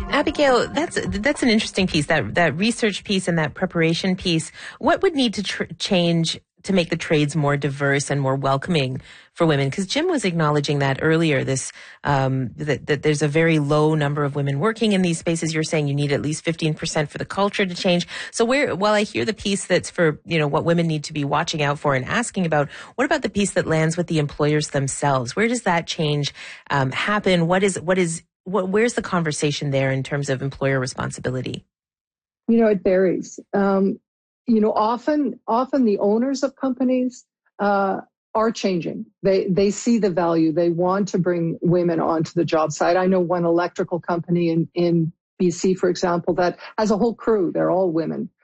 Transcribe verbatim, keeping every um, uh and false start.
Abigail, that's that's an interesting piece, that that research piece and that preparation piece. What would need to tr- change to make the trades more diverse and more welcoming for women? Because Jim was acknowledging that earlier, this um, that, that there's a very low number of women working in these spaces. You're saying you need at least fifteen percent for the culture to change. So where, while I hear the piece that's for, you know, what women need to be watching out for and asking about, what about the piece that lands with the employers themselves? Where does that change um, happen? What is, what is, what, where's the conversation there in terms of employer responsibility? You know, it varies. Um, you know, often, often the owners of companies uh, are changing. They they see the value. They want to bring women onto the job site. I know one electrical company in in B C, for example, that has a whole crew. They're all women.